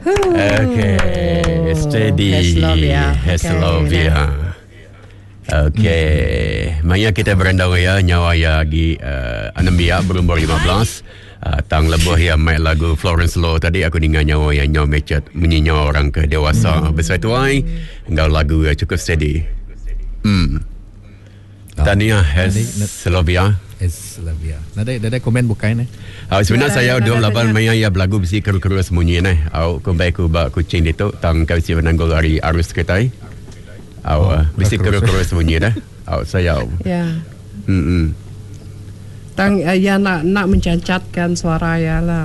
Okay, steady. Heslovia. Okay, maya kita berendau ya nyawa ya gi anambia berumur 15. Tang lebuh ya mai lagu Florence Law tadi aku dengar nyawa yang nyawa mecet menyinyau orang ke dewasa. Besar tuai engkau lagu cukup steady. Tania Heslovia. Nada komen bukan Sebenarnya saya 28 maya ya lagu besi keru-keru semunyi au kembali ku bak kucing itu tang kau si menanggul hari arus ketai. Besi keru-keru semunyi dah. Saya. Ya. Tang ya nak mencancatkan suara ya lah.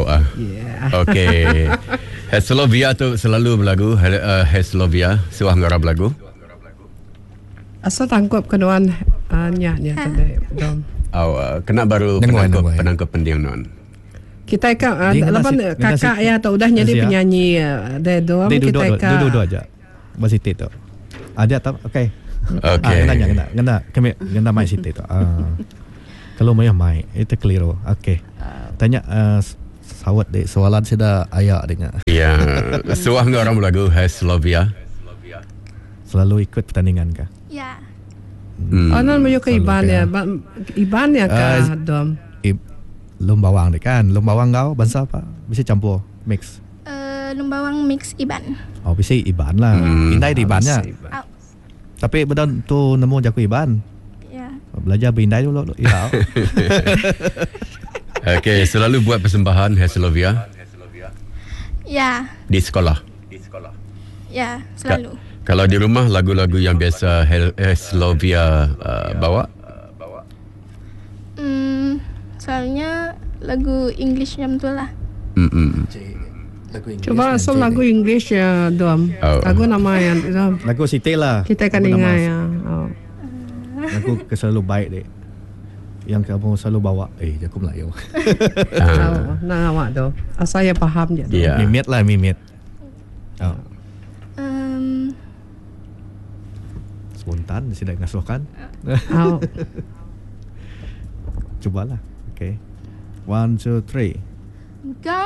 Okay. Heslovia tu selalu berlagu. Heslovia suah ngarap lagu. Asal tangkap kenuan nyanyi tadi. Kena baru penangkap pendiam non. Kita kan lapan kakak ya atau udah jadi penyanyi dedo kita kan. Duduk aja. Basiti tu. Ada tak? Okay. Kena mai situ tu. Kalau mau mai itu keliru. Okay. Tanya sawat deh soalan sudah ayah dengar. Ya, suah orang lagu Heslovia. Selalu ikut pertandingan kah? Ya. Anan mo ke iban ya ka dom. Lumbawang deh kan. Lumbawang kau bangsa apa? Bisa campur mix. Lumbawang mix Iban. Bisa Iban lah. Indai di Ibannya. Tapi betul tu nemu jago Iban. Ya. Belajar berindai dulu. Ya. Okay, selalu buat persembahan Heslovia. Ya. Di sekolah. Ya, selalu. Kalau di rumah lagu-lagu yang biasa Heslovia bawa? Soalnya lagu English macam tu lah. Coba asal lagu English ya dom. Lagu nama yang dom. Lagu Siti lah. Kita kan ingat ya. Lagu selalu baik deh. Yang kamu selalu bawa. Aku Melayu. Nah awak tu. Asal ya faham je. Mimit lah mimit. Spontan tidak ngasuhkan. Cubalah. Okay. 1, 2, 3.